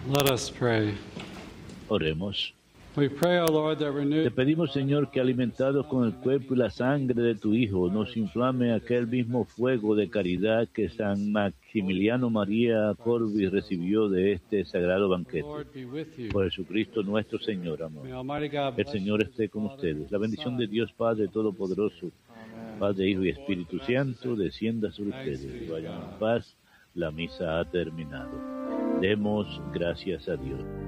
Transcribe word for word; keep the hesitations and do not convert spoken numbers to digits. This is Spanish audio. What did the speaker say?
Let us pray. Oremos. We pray, O Lord, that Te renew pedimos, Señor, que alimentados con el cuerpo y la sangre de tu Hijo, nos inflame aquel mismo fuego de caridad que San Maximiliano María Corvi recibió de este sagrado the banquete. Lord be with you. Por Jesucristo nuestro Señor, amor. May Almighty God El bless Señor you, esté con Father, ustedes. La bendición Son, de Dios Padre Todopoderoso, Padre, Hijo y Espíritu Santo, descienda sobre ustedes. Y vayan en paz. La misa ha terminado. Demos gracias a Dios.